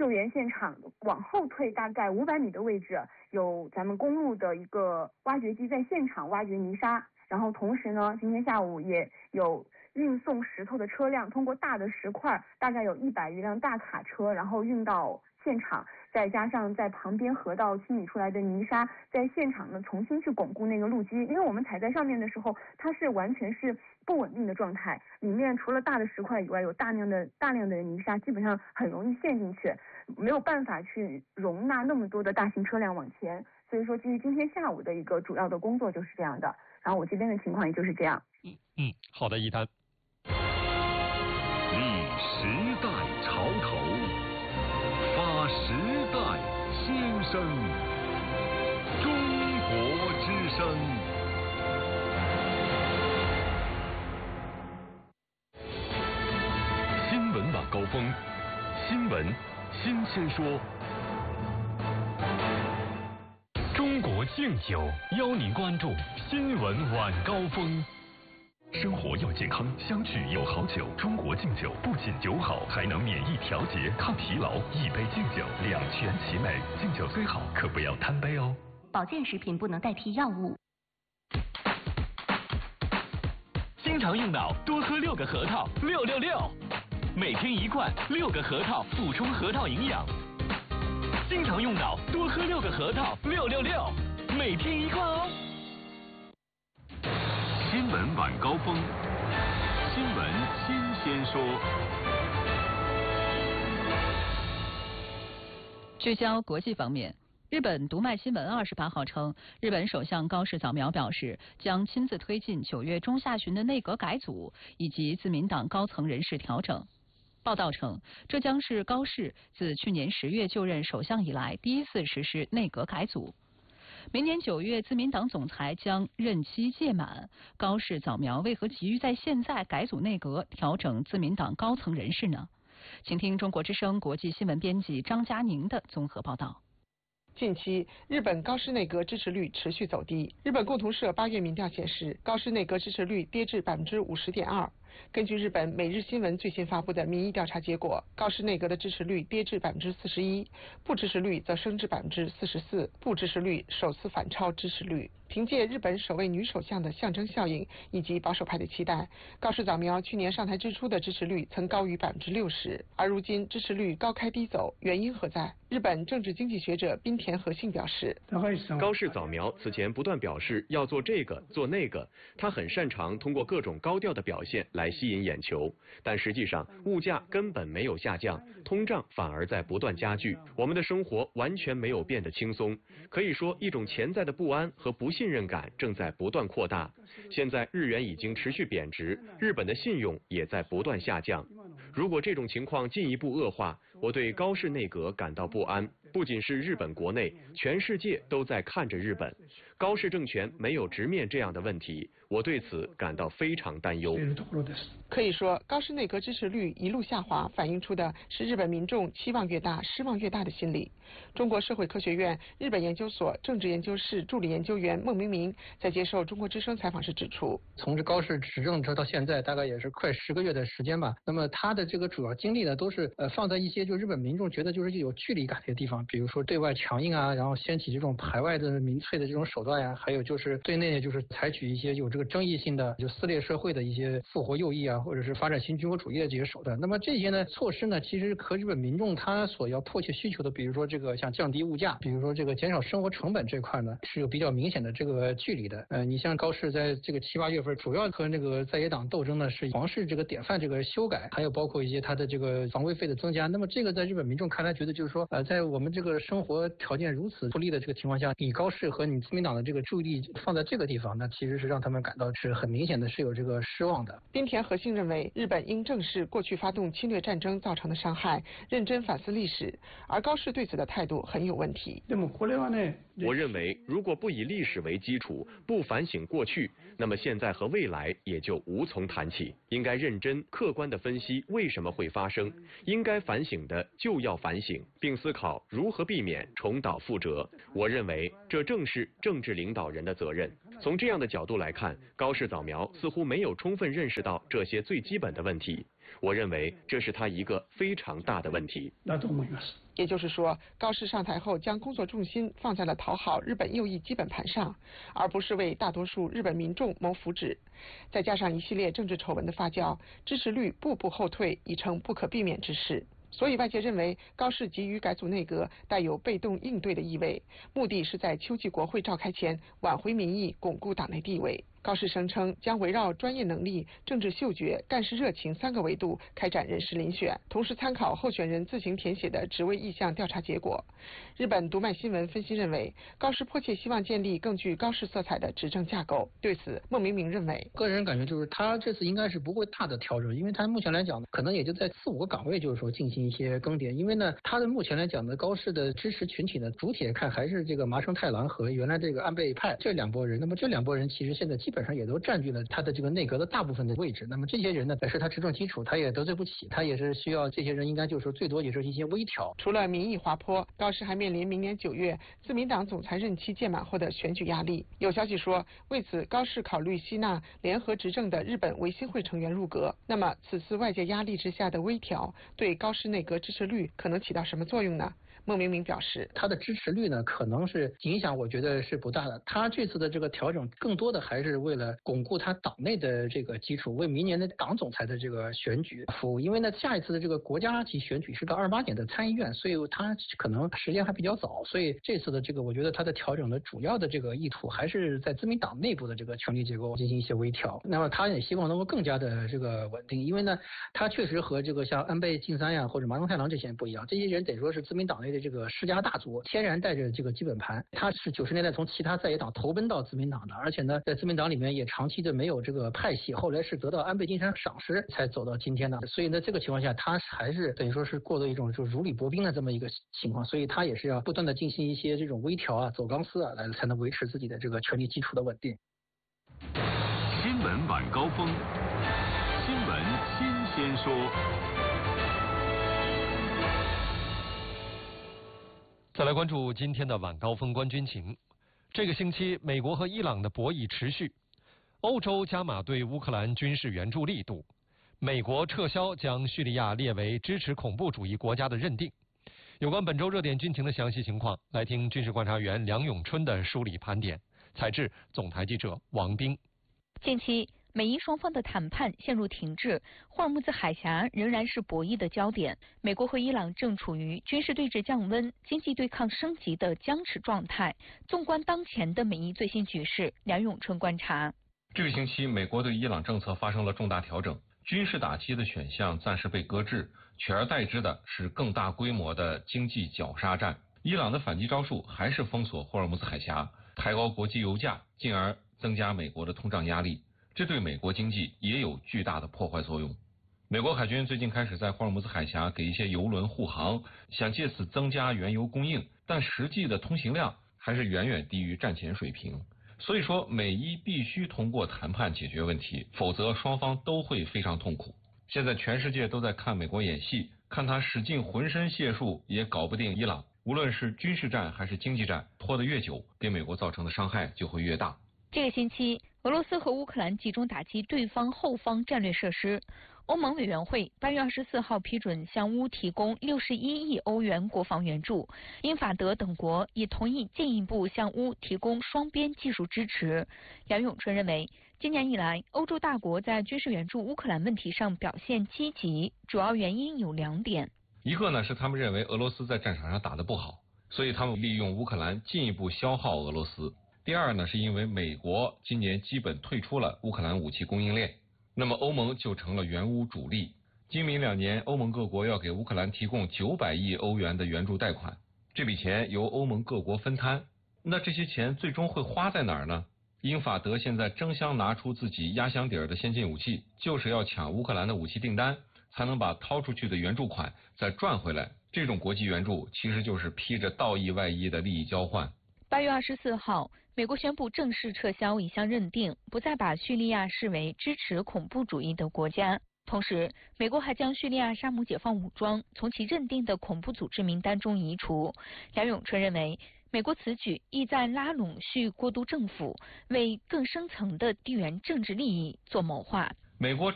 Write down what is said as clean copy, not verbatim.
救援现场往后退大概500米的位置，有咱们公路的一个挖掘机在现场挖掘泥沙。然后同时呢，今天下午也有运送石头的车辆通过大的石块，大概有100余辆大卡车，然后运到现场，再加上在旁边河道清理出来的泥沙，在现场呢重新去巩固那个路基。因为我们踩在上面的时候，它是完全是不稳定的状态，里面除了大的石块以外，有大量的泥沙，基本上很容易陷进去，没有办法去容纳那么多的大型车辆往前。所以说，基于今天下午的一个主要的工作就是这样的。然后我这边的情况也就是这样。 好的，一谈。 立时代潮头，发时代先声，中国之声。新闻晚高峰，新闻新鲜说。中国敬酒邀您关注新闻晚高峰。生活要健康，相聚有好酒。中国敬酒不仅酒好，还能免疫调节、抗疲劳。一杯敬酒，两全其美。敬酒虽好，可不要贪杯哦。 保健食品不能代替药物。 经常用脑，多喝6个核桃，666，每天1罐，6个核桃补充核桃营养。经常用脑，多喝6个核桃，666，每天1罐哦。 新闻晚高峰，新闻新鲜说。 聚焦国际方面，日本读卖新闻28号称，日本首相高市早苗表示，将亲自推进9月中下旬的内阁改组以及自民党高层人事调整。报道称，这将是高市自去年10月就任首相以来第一次实施内阁改组。明年9月，自民党总裁将任期届满，高市早苗为何急于在现在改组内阁、调整自民党高层人事呢？请听中国之声国际新闻编辑张佳宁的综合报道。 近期，日本高市内阁支持率持续走低。日本共同社8月民调显示，高市内阁支持率跌至50.2%。根据日本每日新闻最新发布的民意调查结果，高市内阁的支持率跌至41%，不支持率则升至44%，不支持率首次反超支持率。凭借日本首位女首相的象征效应以及保守派的期待，高市早苗去年上台之初的支持率曾高于60%，而如今支持率高开低走，原因何在？日本政治经济学者滨田和信表示， 高市早苗此前不断表示要做这个做那个，他很擅长通过各种高调的表现来吸引眼球，但实际上物价根本没有下降，通胀反而在不断加剧，我们的生活完全没有变得轻松，可以说一种潜在的不安和不信任感正在不断扩大。现在日元已经持续贬值，日本的信用也在不断下降。如果这种情况进一步恶化，我对高市内阁感到不安。不仅是日本国内，全世界都在看着日本。高市政权没有直面这样的问题，我对此感到非常担忧。 可以说，高市内阁支持率一路下滑，反映出的是日本民众期望越大、失望越大的心理。中国社会科学院日本研究所政治研究室助理研究员孟明明在接受中国之声采访时指出， 从这高市执政到现在，大概也是快10个月的时间吧。那么他的这个主要精力呢，都是放在一些就日本民众觉得就是有距离感的地方，比如说对外强硬啊，然后掀起这种排外的民粹的这种手段呀，还有就是对内就是采取一些有这个争议性的就撕裂社会的一些复活右翼啊，或者是发展新军国主义的这些手段。那么这些呢措施呢，其实和日本民众他所要迫切需求的，比如说这个像降低物价，比如说这个减少生活成本这块呢，是有比较明显的这个距离的。你像高市在这个7、8月份，主要和那个在野党斗争呢是皇室这个典范这个修改，还有包括一些他的这个防卫费的增加。那么这个在日本民众看来，觉得就是说在我们这个生活条件如此不利的这个情况下，你高市和你自民党的这个注意力放在这个地方，那其实是让他们感到是很明显的是有这个失望的。 滨田和信认为，日本应正视过去发动侵略战争造成的伤害，认真反思历史，而高市对此的态度很有问题。 我认为，如果不以历史为基础，不反省过去，那么现在和未来也就无从谈起。应该认真客观地分析为什么会发生，应该反省的就要反省，并思考如何避免重蹈覆辙。我认为这正是政治领导人的责任。从这样的角度来看，高市早苗似乎没有充分认识到这些最基本的问题。 我认为这是他一个非常大的问题。 也就是说，高市上台后将工作重心放在了讨好日本右翼基本盘上，而不是为大多数日本民众谋福祉。再加上一系列政治丑闻的发酵，支持率步步后退已成不可避免之事。所以外界认为高市急于改组内阁带有被动应对的意味，目的是在秋季国会召开前挽回民意，巩固党内地位。高市声称将围绕专业能力、政治嗅觉、干事热情3个维度开展人事遴选，同时参考候选人自行填写的职位意向调查结果。日本读卖新闻分析认为，高市迫切希望建立更具高市色彩的执政架构。对此，孟明明认为， 个人感觉就是他这次应该是不会大的调整，因为他目前来讲可能也就在4、5个岗位就是说进行一些更迭。因为呢，他的目前来讲呢，高市的支持群体呢，主体看还是这个麻生太郎和原来这个安倍派这2拨人。那么这2拨人其实现在基本上也都占据了他的这个内阁的大部分的位置。那么这些人呢，本是他执政基础，他也得罪不起，他也是需要这些人应该就是说最多也是一些微调。 除了民意滑坡，高市还面临明年9月自民党总裁任期届满后的选举压力。有消息说，为此高市考虑吸纳联合执政的日本维新会成员入阁。那么此次外界压力之下的微调，对高市内阁支持率可能起到什么作用呢？孟明明表示， 他的支持率呢，可能是影响，我觉得是不大的。他这次的这个调整，更多的还是为了巩固他党内的这个基础，为明年的党总裁的这个选举服务。因为呢，下一次的这个国家级选举是到28年的参议院，所以他可能时间还比较早。所以这次的这个，我觉得他的调整的主要的这个意图，还是在自民党内部的这个权力结构进行一些微调。那么他也希望能够更加的这个稳定，因为呢，他确实和这个像安倍晋三呀或者麻生太郎这些人不一样，这些人得说是自民党内的这个世家大族，天然带着这个基本盘。他是90年代从其他在野党投奔到自民党的，而且呢，在自民党里面也长期的没有这个派系，后来是得到安倍晋三赏识才走到今天的。所以呢，这个情况下，他还是等于说是过了一种就如履薄冰的这么一个情况，所以他也是要不断的进行一些这种微调啊、走钢丝啊，来才能维持自己的这个权力基础的稳定。 新闻晚高峰，新闻新鲜说。 再来关注今天的晚高峰观军情。这个星期，美国和伊朗的博弈持续，欧洲加码对乌克兰军事援助力度，美国撤销将叙利亚列为支持恐怖主义国家的认定。有关本周热点军情的详细情况，来听军事观察员梁永春的梳理盘点。采制总台记者王冰。 近期美伊双方的谈判陷入停滞，霍尔木兹海峡仍然是博弈的焦点。美国和伊朗正处于军事对峙降温、经济对抗升级的僵持状态。纵观当前的美伊最新局势，梁永春观察： 这个星期，美国对伊朗政策发生了重大调整，军事打击的选项暂时被搁置，取而代之的是更大规模的经济绞杀战。伊朗的反击招数还是封锁霍尔木兹海峡，抬高国际油价，进而增加美国的通胀压力。这对美国经济也有巨大的破坏作用。美国海军最近开始在霍尔木兹海峡给一些油轮护航，想借此增加原油供应，但实际的通行量还是远远低于战前水平。所以说，美伊必须通过谈判解决问题，否则双方都会非常痛苦。现在全世界都在看美国演戏，看他使尽浑身解数也搞不定伊朗。无论是军事战还是经济战，拖得越久，给美国造成的伤害就会越大。 这个星期，俄罗斯和乌克兰集中打击对方后方战略设施。欧盟委员会8月24号批准向乌提供61亿欧元国防援助，英法德等国也同意进一步向乌提供双边技术支持。梁永春认为，今年以来，欧洲大国在军事援助乌克兰问题上表现积极，主要原因有2点。 一个呢是他们认为俄罗斯在战场上打得不好，所以他们利用乌克兰进一步消耗俄罗斯。第二呢，是因为美国今年基本退出了乌克兰武器供应链，那么欧盟就成了援乌主力。今明2年，欧盟各国要给乌克兰提供900亿欧元的援助贷款，这笔钱由欧盟各国分摊。那这些钱最终会花在哪儿呢？英法德现在争相拿出自己压箱底儿的先进武器，就是要抢乌克兰的武器订单，才能把掏出去的援助款再赚回来。这种国际援助其实就是披着道义外衣的利益交换。 8月24号，美国宣布正式撤销一项认定，不再把叙利亚视为支持恐怖主义的国家。同时，美国还将叙利亚沙姆解放武装从其认定的恐怖组织名单中移除。梁永春认为，美国此举意在拉拢叙过渡政府，为更深层的地缘政治利益做谋划。 美国